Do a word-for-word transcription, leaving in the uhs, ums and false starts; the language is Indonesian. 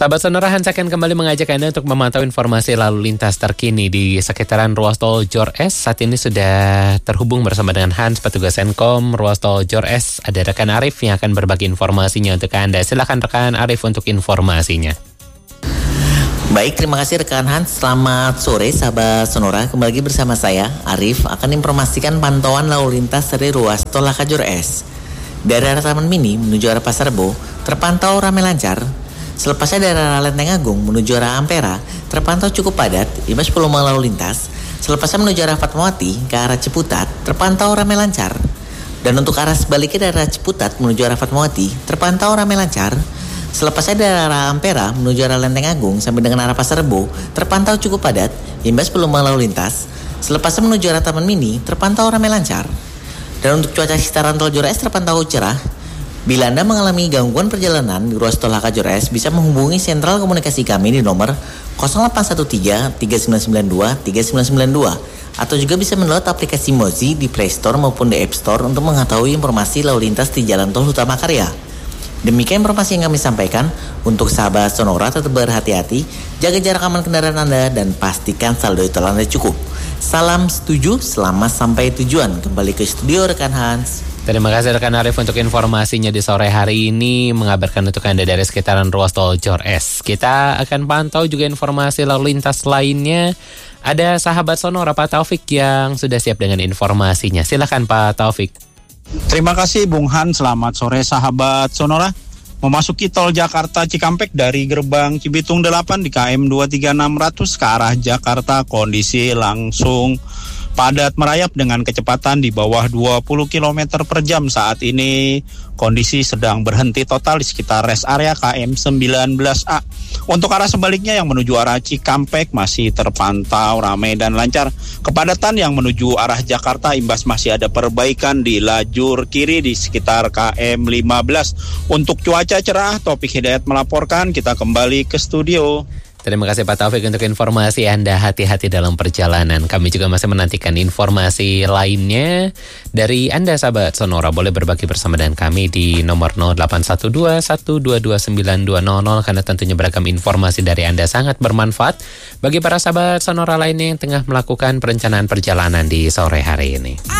Sahabat Sonora, Hans akan kembali mengajak Anda untuk memantau informasi lalu lintas terkini di sekitaran ruas tol Jor S. Saat ini sudah terhubung bersama dengan Hans, petugas Senkom ruas tol Jor S. Ada rekan Arif yang akan berbagi informasinya untuk Anda. Silakan rekan Arif untuk informasinya. Baik, terima kasih rekan Hans. Selamat sore sahabat Sonora. Kembali lagi bersama saya, Arif, akan informasikan pantauan lalu lintas dari ruas tol Jor S. Dari arah Taman Mini menuju arah Pasar Rebo terpantau ramai lancar. Selepasnya dari arah Lenteng Agung menuju arah Ampera terpantau cukup padat, imbas volume lalu lintas. Selepasnya menuju arah Fatmawati ke arah Ciputat terpantau ramai lancar. Dan untuk arah sebaliknya dari arah Ciputat menuju arah Fatmawati terpantau ramai lancar. Selepasnya dari arah Ampera menuju arah Lenteng Agung sampai dengan arah Pasar Rebo terpantau cukup padat, imbas volume lalu lintas. Selepasnya menuju arah Taman Mini terpantau ramai lancar. Dan untuk cuaca sekitaran tol Jor S terpantau cerah. Bila Anda mengalami gangguan perjalanan di ruas tol Jor S, bisa menghubungi sentral komunikasi kami di nomor nol delapan satu tiga tiga sembilan sembilan dua tiga sembilan sembilan dua atau juga bisa mendownload aplikasi Mozi di Play Store maupun di App Store untuk mengetahui informasi lalu lintas di Jalan Tol Utama Karya. Demikian informasi yang kami sampaikan. Untuk sahabat Sonora, tetap berhati-hati, jaga jarak aman kendaraan Anda, dan pastikan saldo tol Anda cukup. Salam setuju, selamat sampai tujuan. Kembali ke studio rekan Hans. Terima kasih rekan Arif untuk informasinya di sore hari ini, mengabarkan untuk Anda dari sekitaran ruas tol Jor S. Kita akan pantau juga informasi lalu lintas lainnya. Ada sahabat Sonora Pak Taufik yang sudah siap dengan informasinya. Silakan Pak Taufik. Terima kasih Bung Han, selamat sore sahabat Sonora. Memasuki tol Jakarta Cikampek dari gerbang Cibitung delapan di K M dua tiga enam ratus ke arah Jakarta, kondisi langsung padat merayap dengan kecepatan di bawah dua puluh kilometer per jam. Saat ini kondisi sedang berhenti total di sekitar rest area K M sembilan belas A. Untuk arah sebaliknya yang menuju arah Cikampek masih terpantau ramai dan lancar. Kepadatan yang menuju arah Jakarta imbas masih ada perbaikan di lajur kiri di sekitar K M lima belas. Untuk cuaca cerah, Topik Hidayat melaporkan. Kita kembali ke studio. Terima kasih Pak Taufik untuk informasi Anda. Hati-hati dalam perjalanan. Kami juga masih menantikan informasi lainnya dari Anda sahabat Sonora. Boleh berbagi bersama dengan kami di nomor nol delapan satu dua satu dua dua sembilan dua nol nol, karena tentunya beragam informasi dari Anda sangat bermanfaat bagi para sahabat Sonora lainnya yang tengah melakukan perencanaan perjalanan di sore hari ini.